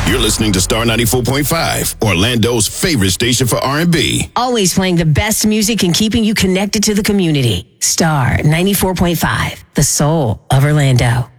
You're listening to Star 94.5, Orlando's favorite station for R&B. Always playing the best music and keeping you connected to the community. Star 94.5, the soul of Orlando.